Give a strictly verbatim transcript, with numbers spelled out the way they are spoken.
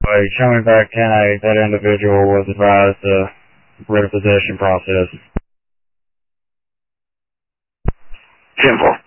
Anyway, show me back ten eight, that individual was advised to writ of possession process. ten four.